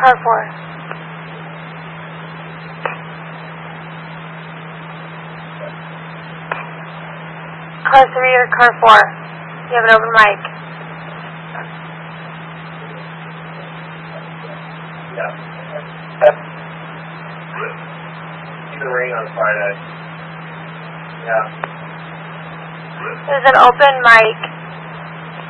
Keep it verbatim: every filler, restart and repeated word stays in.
Car four. Car three or car four? You have an open mic. Yeah. See the ring on Friday. Yeah. There's an open mic